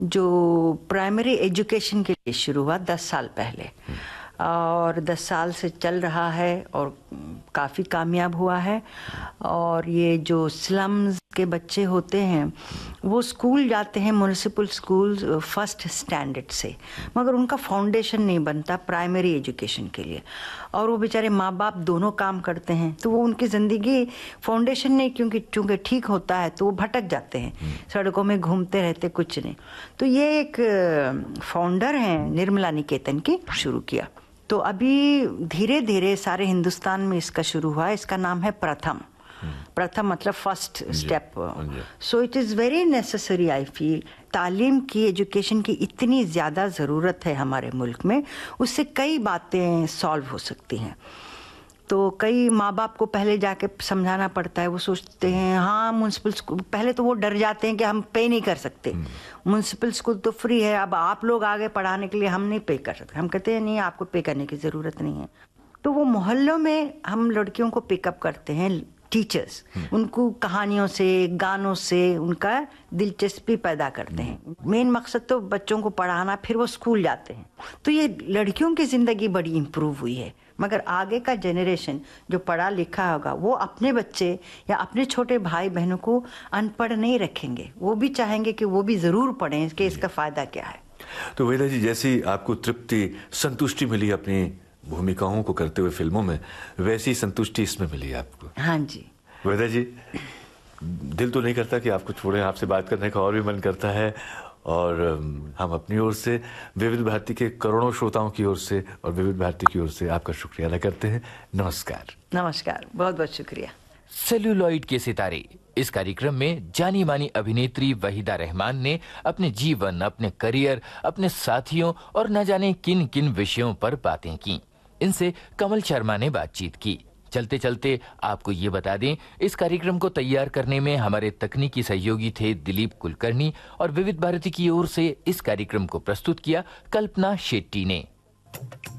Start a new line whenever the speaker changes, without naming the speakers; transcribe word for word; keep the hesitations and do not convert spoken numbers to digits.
जो primary education के लिए शुरू हुआ दस साल पहले, और दस साल से चल रहा है और काफ़ी कामयाब हुआ है। और ये जो स्लम्स के बच्चे होते हैं वो स्कूल जाते हैं, म्युनिसिपल स्कूल फर्स्ट स्टैंडर्ड से, मगर उनका फाउंडेशन नहीं बनता प्राइमरी एजुकेशन के लिए। और वो बेचारे माँ बाप दोनों काम करते हैं, तो वो उनकी ज़िंदगी फाउंडेशन नहीं, क्योंकि चूँकि ठीक होता है तो वो भटक जाते हैं, सड़कों में घूमते रहते, कुछ नहीं। तो ये एक फाउंडर हैं निर्मला निकेतन की, शुरू किया। तो अभी धीरे धीरे सारे हिंदुस्तान में इसका शुरू हुआ है। इसका नाम है प्रथम। प्रथम मतलब first step. So it is very necessary, I feel. तालीम की, एजुकेशन की इतनी ज़्यादा ज़रूरत है हमारे मुल्क में, उससे कई बातें सॉल्व हो सकती हैं। तो कई माँ बाप को पहले जाके समझाना पड़ता है, वो सोचते हैं हाँ म्युनिसिपल स्कूल, पहले तो वो डर जाते हैं कि हम पे नहीं कर सकते, म्युनिसिपल स्कूल तो फ्री है, अब आप लोग आगे पढ़ाने के लिए हम नहीं पे कर सकते। हम कहते हैं नहीं, आपको पे करने की ज़रूरत नहीं है। तो वो मोहल्लों में हम लड़कियों को पिकअप करते हैं, टीचर्स, उनको कहानियों से, गानों से उनका दिलचस्पी पैदा करते हैं। मेन मकसद तो बच्चों को पढ़ाना, फिर वो स्कूल जाते हैं। तो ये लड़कियों की ज़िंदगी बड़ी इम्प्रूव हुई है। मगर आगे का जनरेशन जो पढ़ा लिखा होगा, वो अपने बच्चे या अपने छोटे भाई बहनों को अनपढ़ नहीं रखेंगे। वो भी चाहेंगे कि वो भी ज़रूर पढ़ें कि इसका फ़ायदा क्या है।
तो वेदा जी, जैसी आपको तृप्ति, संतुष्टि मिली अपनी भूमिकाओं को करते हुए फिल्मों में, वैसी संतुष्टि इसमें मिली आपको?
हाँ जी।
वेदा जी, दिल तो नहीं करता कि आपको छोड़े, आपसे बात करने का और भी मन करता है। और हम अपनी ओर से, विविध भारती के करोड़ों श्रोताओं की ओर से और विविध भारती की ओर से आपका शुक्रिया अदा करते हैं। नमस्कार।
नमस्कार, बहुत बहुत शुक्रिया।
सेल्यूलॉइड के सितारे, इस कार्यक्रम में जानी मानी अभिनेत्री वहीदा रहमान ने अपने जीवन, अपने करियर, अपने साथियों और न जाने किन किन विषयों पर बातें की। इनसे कमल शर्मा ने बातचीत की। चलते चलते आपको ये बता दें, इस कार्यक्रम को तैयार करने में हमारे तकनीकी सहयोगी थे दिलीप कुलकर्णी, और विविध भारती की ओर से इस कार्यक्रम को प्रस्तुत किया कल्पना शेट्टी ने।